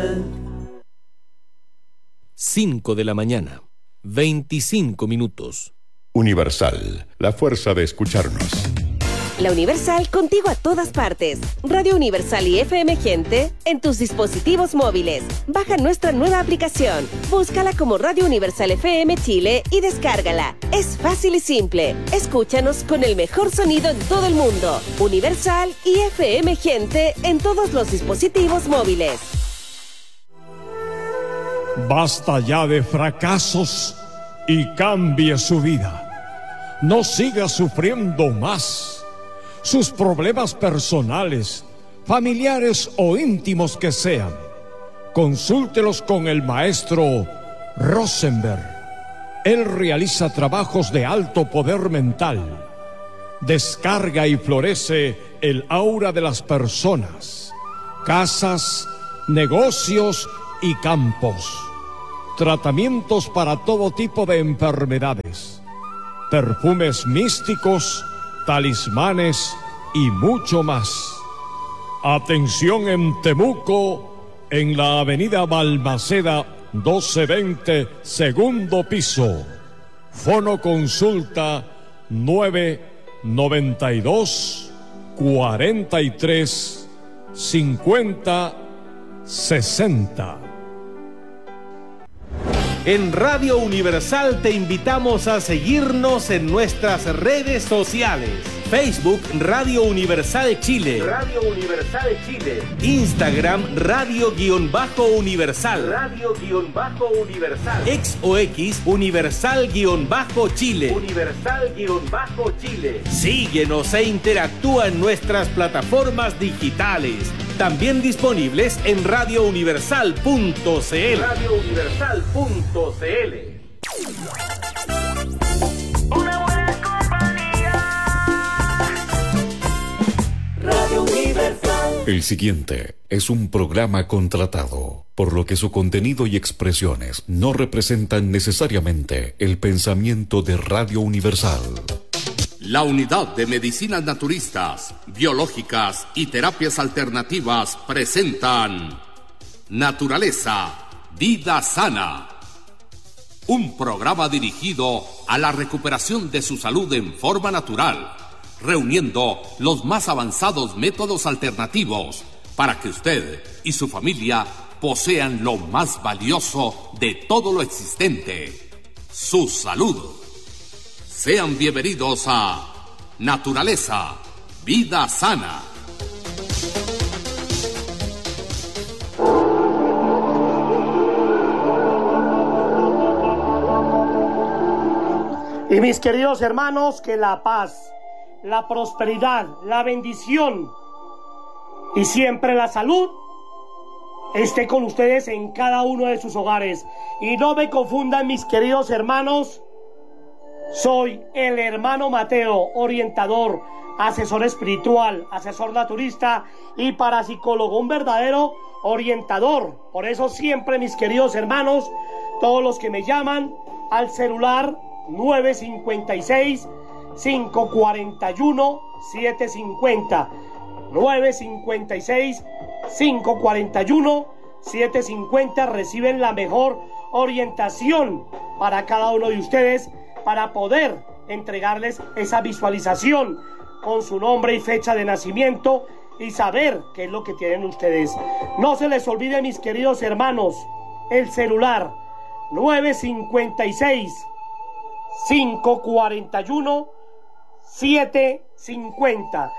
Universal. 5 de la mañana, 25 minutos. Universal, la fuerza de escucharnos. La Universal contigo a todas partes. Radio Universal y FM Gente en tus dispositivos móviles. Baja nuestra nueva aplicación. Búscala como Radio Universal FM Chile y descárgala. Es fácil y simple. Escúchanos con el mejor sonido en todo el mundo. Universal y FM Gente en todos los dispositivos móviles. Basta ya de fracasos y cambie su vida. No siga sufriendo más. Sus problemas personales, familiares o íntimos que sean, consúltelos con el maestro Rosenberg. Él realiza trabajos de alto poder mental. Descarga y florece el aura de las personas, casas, negocios y campos. Tratamientos para todo tipo de enfermedades. Perfumes místicos, talismanes y mucho más. Atención en Temuco, en la avenida Balmaceda 1220, segundo piso. Fono consulta 992 43 50 60. En Radio Universal te invitamos a seguirnos en nuestras redes sociales. Facebook Radio Universal Chile. Radio Universal Chile. Instagram Radio-Universal. Radio-Universal. X o X Universal-Chile. Universal-Chile. Síguenos e interactúa en nuestras plataformas digitales. También disponibles en radiouniversal.cl. radiouniversal.cl. Radio Universal. El siguiente es un programa contratado, por lo que su contenido y expresiones no representan necesariamente el pensamiento de Radio Universal. La Unidad de Medicinas Naturistas, Biológicas y Terapias Alternativas presentan Naturaleza, Vida Sana. Un programa dirigido a la recuperación de su salud en forma natural, reuniendo los más avanzados métodos alternativos para que usted y su familia posean lo más valioso de todo lo existente, su salud. Sean bienvenidos a Naturaleza, Vida Sana. Y mis queridos hermanos, que la paz, la prosperidad, la bendición y siempre la salud esté con ustedes en cada uno de sus hogares. Y no me confundan, mis queridos hermanos, soy el hermano Mateo, orientador, asesor espiritual, asesor naturista y parapsicólogo, un verdadero orientador. Por eso siempre, mis queridos hermanos, todos los que me llaman al celular 956-541-750, 956-541-750, reciben la mejor orientación para cada uno de ustedes, para poder entregarles esa visualización con su nombre y fecha de nacimiento y saber qué es lo que tienen ustedes. No se les olvide, mis queridos hermanos, el celular 956-541-750,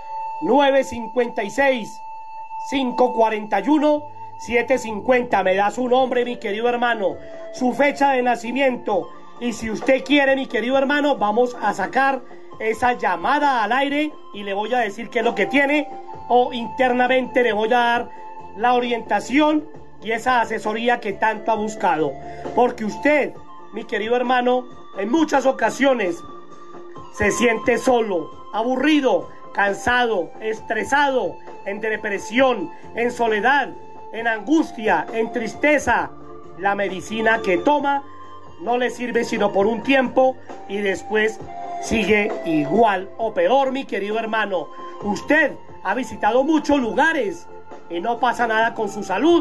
956-541-750. Me da su nombre, mi querido hermano, su fecha de nacimiento. Y si usted quiere, mi querido hermano, vamos a sacar esa llamada al aire y le voy a decir qué es lo que tiene, o internamente le voy a dar la orientación y esa asesoría que tanto ha buscado. Porque usted, mi querido hermano, en muchas ocasiones se siente solo, aburrido, cansado, estresado, en depresión, en soledad, en angustia, en tristeza. La medicina que toma no le sirve sino por un tiempo y después sigue igual o peor, mi querido hermano. Usted ha visitado muchos lugares y no pasa nada con su salud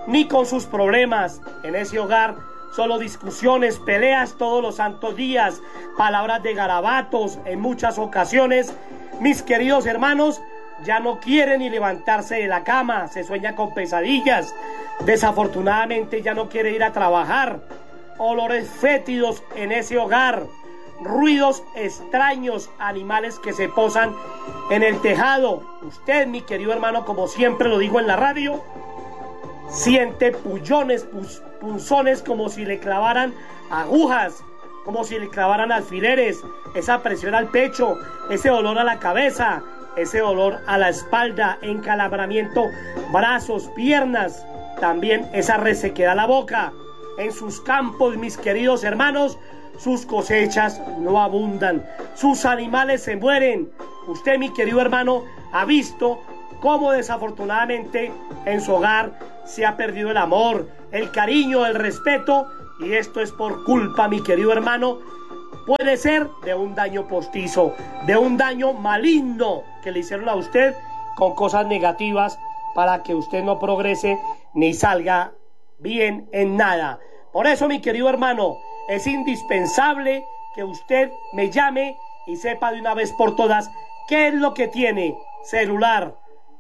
ni con sus problemas. En ese hogar solo discusiones, peleas todos los santos días, palabras de garabatos en muchas ocasiones. Mis queridos hermanos, ya no quiere ni levantarse de la cama, se sueña con pesadillas. Desafortunadamente ya no quiere ir a trabajar. Olores fétidos en ese hogar, ruidos extraños, animales que se posan en el tejado. Usted, mi querido hermano, como siempre lo digo en la radio, siente pullones, punzones, como si le clavaran agujas, como si le clavaran alfileres, esa presión al pecho, ese dolor a la cabeza, ese dolor a la espalda, encalabramiento, brazos, piernas, también esa resequedad a la boca. En sus campos, mis queridos hermanos, sus cosechas no abundan, sus animales se mueren. Usted, mi querido hermano, ha visto cómo desafortunadamente en su hogar se ha perdido el amor, el cariño, el respeto, y esto es por culpa, mi querido hermano, puede ser de un daño postizo, de un daño maligno que le hicieron a usted con cosas negativas para que usted no progrese ni salga bien en nada. Por eso, mi querido hermano, es indispensable que usted me llame y sepa de una vez por todas qué es lo que tiene. Celular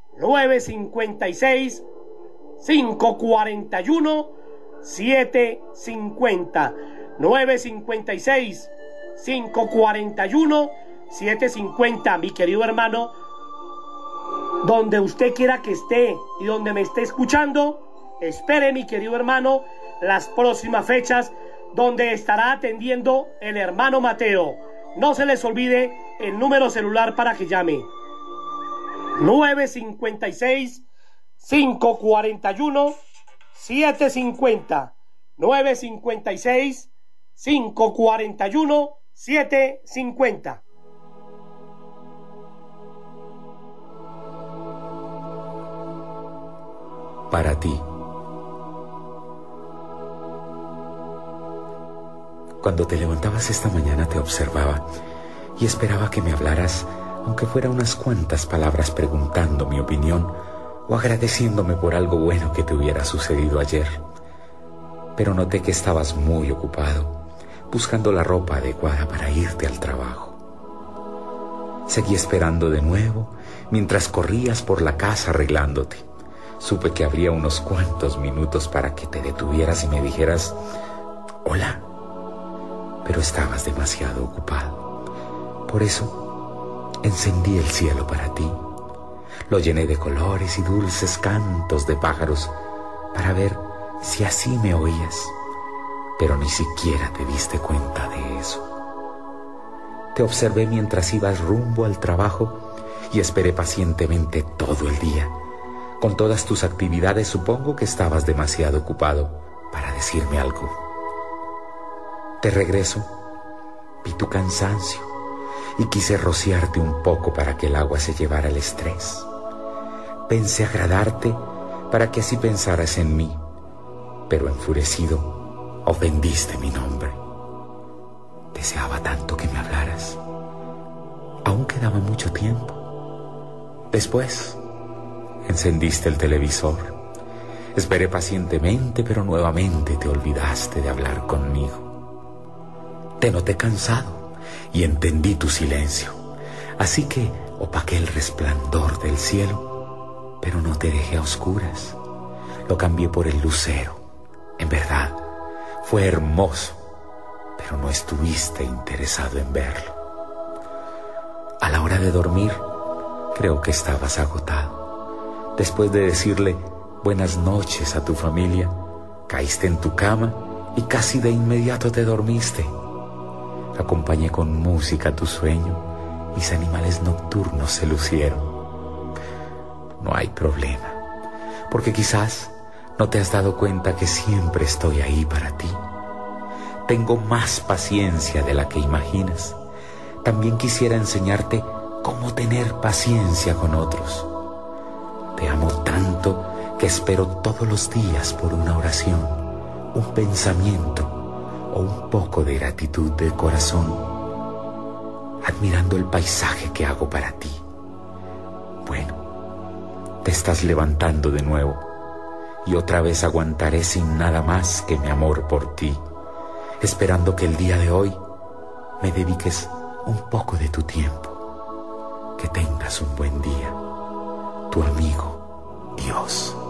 956 541 750 956 541 750. Mi querido hermano, donde usted quiera que esté y donde me esté escuchando, espere, mi querido hermano, las próximas fechas donde estará atendiendo el hermano Mateo. No se les olvide el número celular para que llame: 956 541 750 956 541 750. Para ti. Cuando te levantabas esta mañana te observaba y esperaba que me hablaras, aunque fuera unas cuantas palabras preguntando mi opinión o agradeciéndome por algo bueno que te hubiera sucedido ayer. Pero noté que estabas muy ocupado, buscando la ropa adecuada para irte al trabajo. Seguí esperando de nuevo mientras corrías por la casa arreglándote. Supe que habría unos cuantos minutos para que te detuvieras y me dijeras hola, pero estabas demasiado ocupado. Por eso encendí el cielo para ti. Lo llené de colores y dulces cantos de pájaros para ver si así me oías, pero ni siquiera te diste cuenta de eso. Te observé mientras ibas rumbo al trabajo y esperé pacientemente todo el día. Con todas tus actividades supongo que estabas demasiado ocupado para decirme algo. De regreso, vi tu cansancio y quise rociarte un poco para que el agua se llevara el estrés. Pensé agradarte para que así pensaras en mí, pero enfurecido, ofendiste mi nombre. Deseaba tanto que me hablaras. Aún quedaba mucho tiempo. Después, encendiste el televisor. Esperé pacientemente, pero nuevamente te olvidaste de hablar conmigo. Te noté cansado y entendí tu silencio. Así que opaqué el resplandor del cielo, pero no te dejé a oscuras. Lo cambié por el lucero. En verdad, fue hermoso, pero no estuviste interesado en verlo. A la hora de dormir, creo que estabas agotado. Después de decirle buenas noches a tu familia, caíste en tu cama y casi de inmediato te dormiste. Acompañé con música tu sueño, mis animales nocturnos se lucieron. No hay problema, porque quizás no te has dado cuenta que siempre estoy ahí para ti. Tengo más paciencia de la que imaginas. También quisiera enseñarte cómo tener paciencia con otros. Te amo tanto que espero todos los días por una oración, un pensamiento o un poco de gratitud del corazón, admirando el paisaje que hago para ti. Bueno, te estás levantando de nuevo y otra vez aguantaré sin nada más que mi amor por ti, esperando que el día de hoy me dediques un poco de tu tiempo. Que tengas un buen día. Tu amigo, Dios.